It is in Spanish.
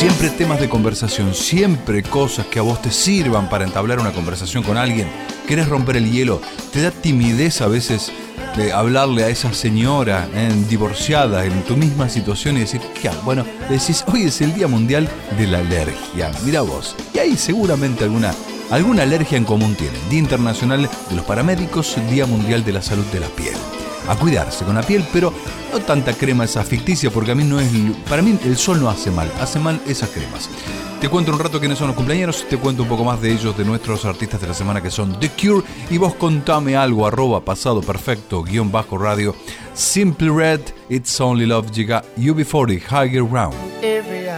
Siempre temas de conversación, siempre cosas que a vos te sirvan para entablar una conversación con alguien. ¿Querés romper el hielo? ¿Te da timidez a veces de hablarle a esa señora divorciada en tu misma situación y decir, ¿qué hago? Bueno, decís, hoy es el Día Mundial de la Alergia. Mirá vos. Y ahí seguramente alguna alergia en común tienen. Día Internacional de los Paramédicos, Día Mundial de la Salud de la Piel. A cuidarse con la piel, pero no tanta crema esa ficticia, porque para mí el sol no hace mal esas cremas. Te cuento un rato quiénes son los cumpleaños, te cuento un poco más de ellos, de nuestros artistas de la semana, que son The Cure, y vos contame algo, @pasadoperfecto_radio. Simply Red, It's Only Love, llega UB40, Higher Ground.